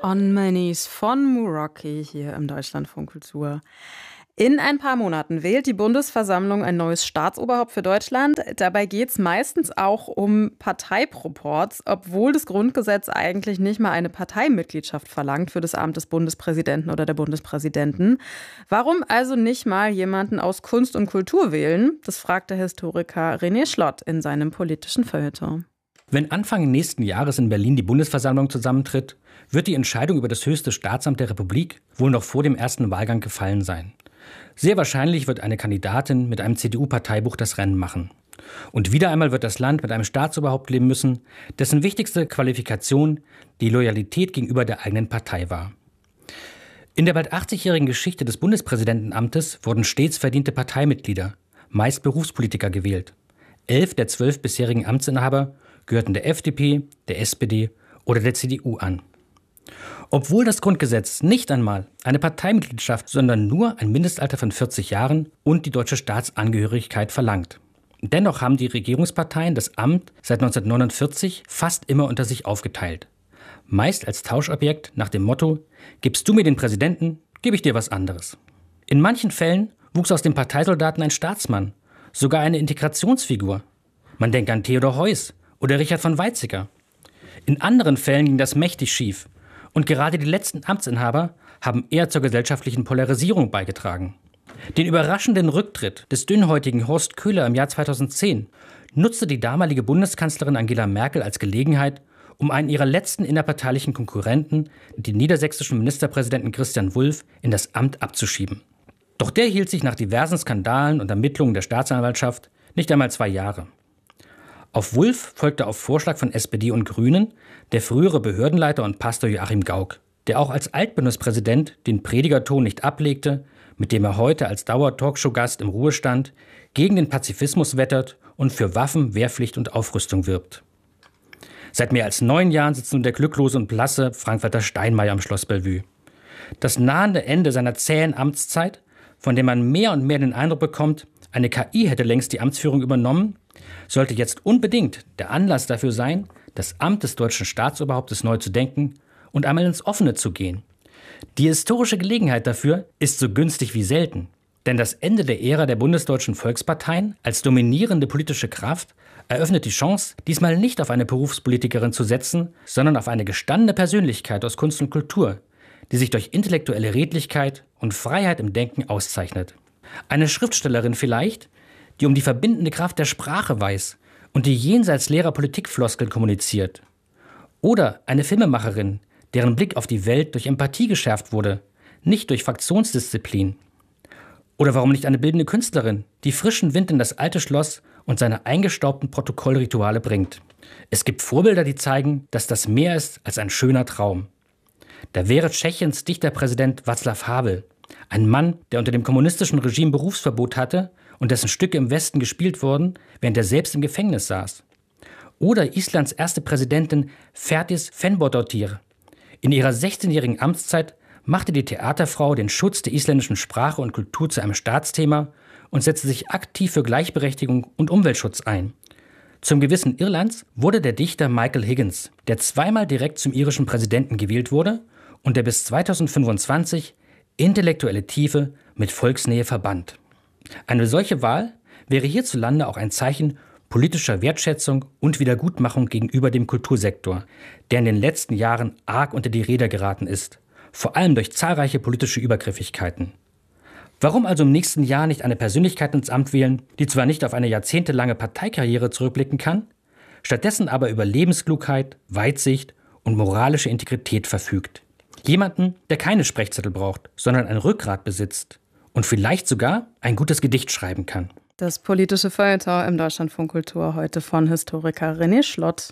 On My Knees von Muroki hier im Deutschlandfunk Kultur. In ein paar Monaten wählt die Bundesversammlung ein neues Staatsoberhaupt für Deutschland. Dabei geht es meistens auch um Parteiproports, obwohl das Grundgesetz eigentlich nicht mal eine Parteimitgliedschaft verlangt für das Amt des Bundespräsidenten oder der Bundespräsidenten. Warum also nicht mal jemanden aus Kunst und Kultur wählen? Das fragt der Historiker René Schlott in seinem politischen Feuilleton. Wenn Anfang nächsten Jahres in Berlin die Bundesversammlung zusammentritt, wird die Entscheidung über das höchste Staatsamt der Republik wohl noch vor dem ersten Wahlgang gefallen sein. Sehr wahrscheinlich wird eine Kandidatin mit einem CDU-Parteibuch das Rennen machen. Und wieder einmal wird das Land mit einem Staatsoberhaupt leben müssen, dessen wichtigste Qualifikation die Loyalität gegenüber der eigenen Partei war. In der bald 80-jährigen Geschichte des Bundespräsidentenamtes wurden stets verdiente Parteimitglieder, meist Berufspolitiker, gewählt. 11 der 12 bisherigen Amtsinhaber gehörten der FDP, der SPD oder der CDU an. Obwohl das Grundgesetz nicht einmal eine Parteimitgliedschaft, sondern nur ein Mindestalter von 40 Jahren und die deutsche Staatsangehörigkeit verlangt. Dennoch haben die Regierungsparteien das Amt seit 1949 fast immer unter sich aufgeteilt. Meist als Tauschobjekt nach dem Motto: Gibst du mir den Präsidenten, gebe ich dir was anderes. In manchen Fällen wuchs aus dem Parteisoldaten ein Staatsmann, sogar eine Integrationsfigur. Man denkt an Theodor Heuss oder Richard von Weizsäcker. In anderen Fällen ging das mächtig schief. Und gerade die letzten Amtsinhaber haben eher zur gesellschaftlichen Polarisierung beigetragen. Den überraschenden Rücktritt des dünnhäutigen Horst Köhler im Jahr 2010 nutzte die damalige Bundeskanzlerin Angela Merkel als Gelegenheit, um einen ihrer letzten innerparteilichen Konkurrenten, den niedersächsischen Ministerpräsidenten Christian Wulff, in das Amt abzuschieben. Doch der hielt sich nach diversen Skandalen und Ermittlungen der Staatsanwaltschaft nicht einmal 2 Jahre. Auf Wulff folgte auf Vorschlag von SPD und Grünen der frühere Behördenleiter und Pastor Joachim Gauck, der auch als Altbundespräsident den Predigerton nicht ablegte, mit dem er heute als Dauer-Talkshow-Gast im Ruhestand gegen den Pazifismus wettert und für Waffen, Wehrpflicht und Aufrüstung wirbt. Seit mehr als 9 Jahren sitzt nun der glücklose und blasse Frank-Walter Steinmeier am Schloss Bellevue. Das nahende Ende seiner zähen Amtszeit, von dem man mehr und mehr den Eindruck bekommt, eine KI hätte längst die Amtsführung übernommen, sollte jetzt unbedingt der Anlass dafür sein, das Amt des deutschen Staatsoberhauptes neu zu denken und einmal ins Offene zu gehen. Die historische Gelegenheit dafür ist so günstig wie selten. Denn das Ende der Ära der bundesdeutschen Volksparteien als dominierende politische Kraft eröffnet die Chance, diesmal nicht auf eine Berufspolitikerin zu setzen, sondern auf eine gestandene Persönlichkeit aus Kunst und Kultur, die sich durch intellektuelle Redlichkeit und Freiheit im Denken auszeichnet. Eine Schriftstellerin vielleicht, die um die verbindende Kraft der Sprache weiß und die jenseits leerer Politikfloskeln kommuniziert. Oder eine Filmemacherin, deren Blick auf die Welt durch Empathie geschärft wurde, nicht durch Fraktionsdisziplin. Oder warum nicht eine bildende Künstlerin, die frischen Wind in das alte Schloss und seine eingestaubten Protokollrituale bringt. Es gibt Vorbilder, die zeigen, dass das mehr ist als ein schöner Traum. Da wäre Tschechiens Dichterpräsident Václav Havel, ein Mann, der unter dem kommunistischen Regime Berufsverbot hatte und dessen Stücke im Westen gespielt wurden, während er selbst im Gefängnis saß. Oder Islands erste Präsidentin Fertis Finnbogadóttir. In ihrer 16-jährigen Amtszeit machte die Theaterfrau den Schutz der isländischen Sprache und Kultur zu einem Staatsthema und setzte sich aktiv für Gleichberechtigung und Umweltschutz ein. Zum Gewissen Irlands wurde der Dichter Michael Higgins, der 2-mal direkt zum irischen Präsidenten gewählt wurde und der bis 2025 intellektuelle Tiefe mit Volksnähe verband. Eine solche Wahl wäre hierzulande auch ein Zeichen politischer Wertschätzung und Wiedergutmachung gegenüber dem Kultursektor, der in den letzten Jahren arg unter die Räder geraten ist, vor allem durch zahlreiche politische Übergriffigkeiten. Warum also im nächsten Jahr nicht eine Persönlichkeit ins Amt wählen, die zwar nicht auf eine jahrzehntelange Parteikarriere zurückblicken kann, stattdessen aber über Lebensklugheit, Weitsicht und moralische Integrität verfügt? Jemanden, der keine Sprechzettel braucht, sondern ein Rückgrat besitzt und vielleicht sogar ein gutes Gedicht schreiben kann. Das politische Feuilleton im Deutschlandfunk Kultur heute von Historiker René Schlott.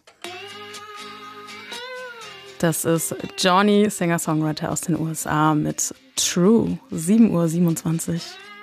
Das ist Johnny, Singer-Songwriter aus den USA mit True, 7:27 Uhr.